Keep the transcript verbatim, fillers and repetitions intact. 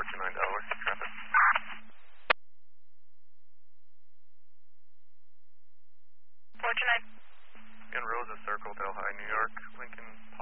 two nine Delaware, traffic. four two nine. In Rosa Circle, Delhi, New York, Lincoln